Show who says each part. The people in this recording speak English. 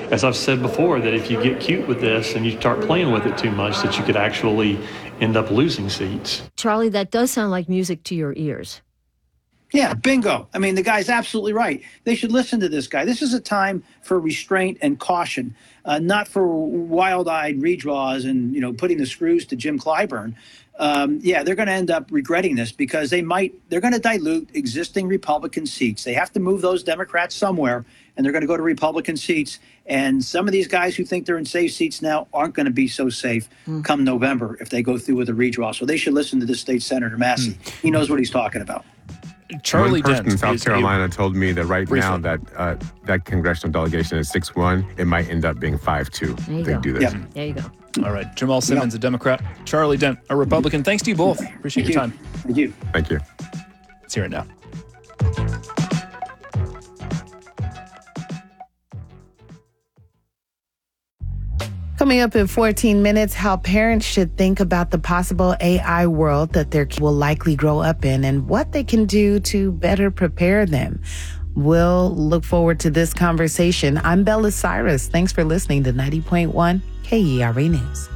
Speaker 1: as I've said before, that if you get cute with this and you start playing with it too much, that you could actually end up losing seats.
Speaker 2: Charlie, that does sound like music to your ears.
Speaker 3: Yeah, bingo. I mean, the guy's absolutely right. They should listen to this guy. This is a time for restraint and caution, not for wild-eyed redraws and, putting the screws to Jim Clyburn. They're going to end up regretting this because they're going to dilute existing Republican seats. They have to move those Democrats somewhere, and they're going to go to Republican seats. And some of these guys who think they're in safe seats now aren't going to be so safe come November if they go through with a redraw. So they should listen to this state Senator Massey. He knows what he's talking about.
Speaker 4: Charlie
Speaker 5: One person
Speaker 4: Dent
Speaker 5: in South Carolina told me that right
Speaker 4: Briefly.
Speaker 5: now that congressional delegation is 6-1. It might end up being 5-2.
Speaker 2: There you
Speaker 5: They
Speaker 2: go.
Speaker 5: do this.
Speaker 3: Yep.
Speaker 2: There you go.
Speaker 4: All right. Jamal Simmons, a Democrat. Charlie Dent, a Republican. Thanks to you both. Appreciate your time.
Speaker 3: Thank you.
Speaker 5: Thank you.
Speaker 4: Let's hear it now.
Speaker 6: Coming up in 14 minutes, how parents should think about the possible AI world that their kids will likely grow up in and what they can do to better prepare them. We'll look forward to this conversation. I'm Bella Cyrus. Thanks for listening to 90.1 KERA News.